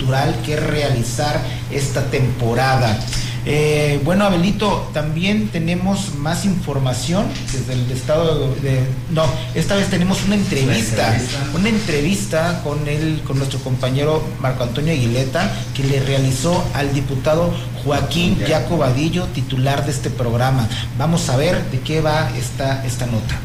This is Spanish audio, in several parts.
cultural que realizar esta temporada. Bueno, Abelito, también tenemos más información desde el estado esta vez tenemos una entrevista con nuestro compañero Marco Antonio Aguileta, que le realizó al diputado Joaquín Jaco Vadillo, titular de este programa. Vamos a ver de qué va esta nota.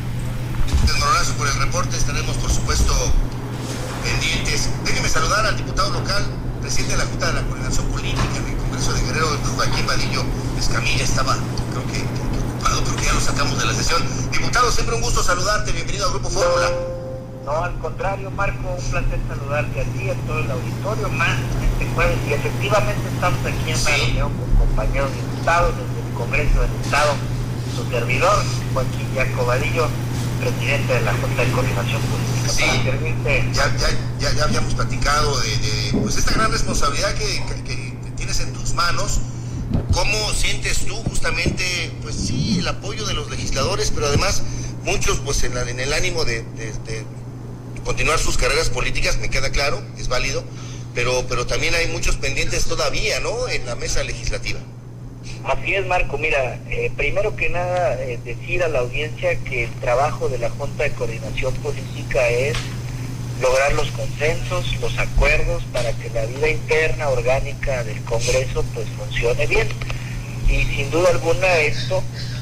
Gracias por el reporte, estaremos por supuesto pendientes. Déjeme saludar al diputado local, presidente de la Junta de la Coordinación Política del Congreso de Guerrero, Joaquín Vadillo Escamilla. Estaba, creo que ocupado, creo que ya lo sacamos de la sesión. Diputado, siempre un gusto saludarte, bienvenido al Grupo Fórmula. No, al contrario, Marco, un placer saludarte a ti, a todo el auditorio, más este jueves, y efectivamente estamos aquí en la reunión con compañeros diputados desde el Congreso del Estado, su servidor, Joaquín Jaco Vadillo, presidente de la Junta de Coordinación Política. Sí, para servirte. Ya habíamos platicado de pues esta gran responsabilidad que tienes en tus manos. ¿Cómo sientes tú justamente, pues sí, el apoyo de los legisladores, pero además muchos pues en el ánimo de continuar sus carreras políticas? Me queda claro, es válido, pero también hay muchos pendientes todavía, ¿no?, en la mesa legislativa. Así es, Marco. Mira, primero que nada, decir a la audiencia que el trabajo de la Junta de Coordinación Política es lograr los consensos, los acuerdos para que la vida interna, orgánica del Congreso pues funcione bien. Y sin duda alguna esto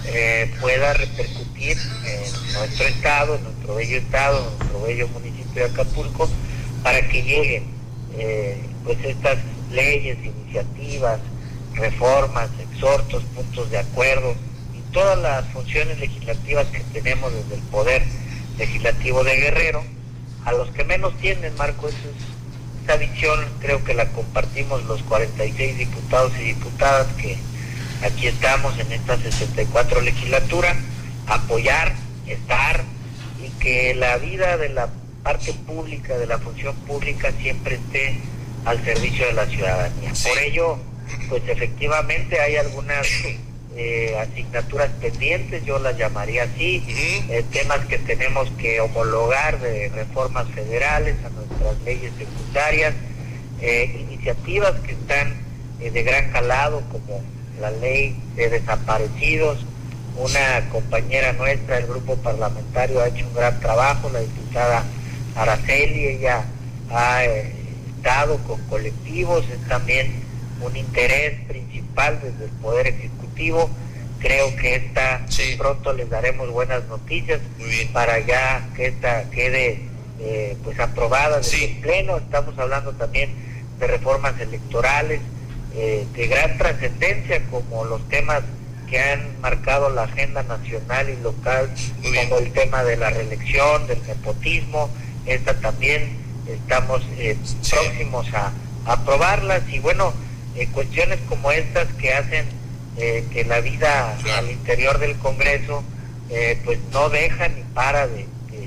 pueda repercutir en nuestro estado, en nuestro bello municipio de Acapulco, para que lleguen pues estas leyes, iniciativas, reformas, exhortos, puntos de acuerdo y todas las funciones legislativas que tenemos desde el Poder Legislativo de Guerrero, a los que menos tienen, Marco. Esa visión creo que la compartimos los 46 diputados y diputadas que aquí estamos en esta 64 legislatura, apoyar, estar, y que la vida de la parte pública, de la función pública, siempre esté al servicio de la ciudadanía. Por ello, pues efectivamente hay algunas asignaturas pendientes, yo las llamaría así, temas que tenemos que homologar de reformas federales a nuestras leyes secundarias, iniciativas que están de gran calado, como la ley de desaparecidos. Una compañera nuestra del grupo parlamentario ha hecho un gran trabajo, la diputada Araceli. Ella ha estado con colectivos, es también un interés principal desde el Poder Ejecutivo. Creo que pronto les daremos buenas noticias para ya que esta quede pues aprobada desde el Pleno. Estamos hablando también de reformas electorales de gran trascendencia, como los temas que han marcado la agenda nacional y local, como el tema de la reelección, del nepotismo. Esta también estamos próximos a aprobarlas, y bueno, cuestiones como estas que hacen que la vida al interior del Congreso pues no deja ni para de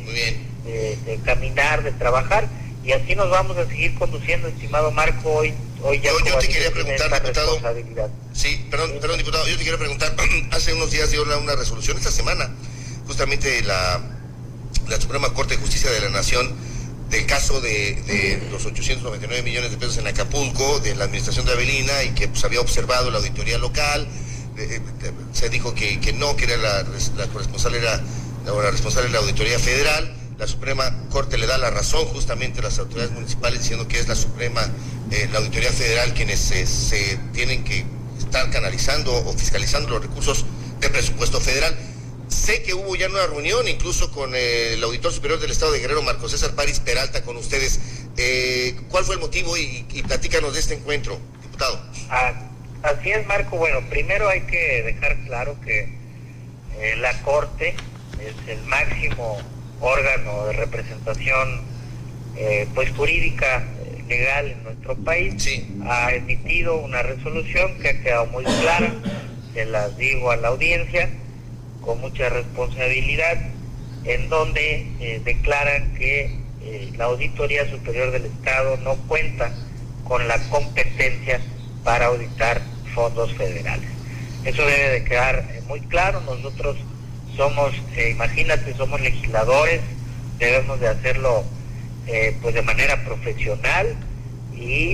caminar, de trabajar, y así nos vamos a seguir conduciendo, estimado Marco. Hoy ya yo te quería preguntar, diputado. Sí, perdón, diputado, yo te quiero preguntar, hace unos días dio una resolución, esta semana, justamente la Suprema Corte de Justicia de la Nación, del caso de los 899 millones de pesos en Acapulco, de la administración de Avelina, y que pues había observado la auditoría local. Se dijo que no, que era la corresponsal era la responsable de la auditoría federal. La Suprema Corte le da la razón justamente a las autoridades municipales, diciendo que es la Suprema, la auditoría federal, quienes se tienen que estar canalizando o fiscalizando los recursos de presupuesto federal. Sé que hubo ya una reunión incluso con el auditor superior del Estado de Guerrero, Marco César París Peralta, con ustedes. ¿Cuál fue el motivo? Y platícanos de este encuentro, diputado. Así es, Marco. Bueno, primero hay que dejar claro que la Corte es el máximo órgano de representación pues jurídica, legal en nuestro país. Ha emitido una resolución que ha quedado muy clara, se las digo a la audiencia con mucha responsabilidad, en donde declaran que la Auditoría Superior del Estado no cuenta con la competencia para auditar fondos federales. Eso debe de quedar muy claro. Nosotros somos, imagínate, somos legisladores, debemos de hacerlo pues de manera profesional, y